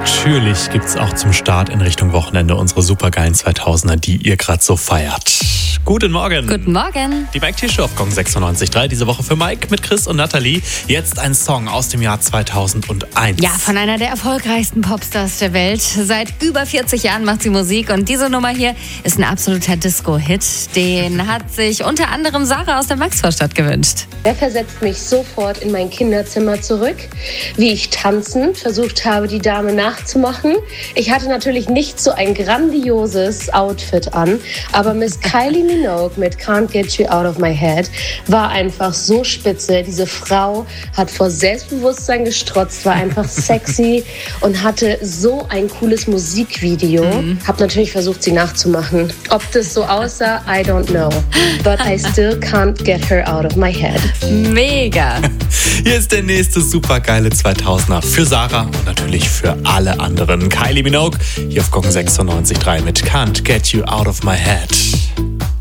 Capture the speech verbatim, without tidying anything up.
natürlich gibt's auch zum Start in Richtung Wochenende unsere supergeilen zweitausender, die ihr gerade so feiert. Guten Morgen. Guten Morgen. Die Mike T-Show auf Gong sechsundneunzig Komma drei. Diese Woche für Mike mit Chris und Nathalie. Jetzt ein Song aus dem Jahr zweitausendeins. Ja, von einer der erfolgreichsten Popstars der Welt. Seit über vierzig Jahren macht sie Musik und diese Nummer hier ist ein absoluter Disco-Hit. Den hat sich unter anderem Sarah aus der Maxvorstadt gewünscht. Der versetzt mich sofort in mein Kinderzimmer zurück, wie ich tanzend versucht habe, die Dame nachzumachen. Ich hatte natürlich nicht so ein grandioses Outfit an, aber Miss Kylie Minogue mit Can't Get You Out of My Head war einfach so spitze. Diese Frau hat vor Selbstbewusstsein gestrotzt, war einfach sexy und hatte so ein cooles Musikvideo. Mhm. Hab natürlich versucht, sie nachzumachen. Ob das so aussah, I don't know. But I still can't get her out of my head. Mega! Hier ist der nächste supergeile zweitausender für Sarah und natürlich für alle anderen. Kylie Minogue hier auf Gong sechsundneunzig Komma drei mit Can't Get You Out of My Head.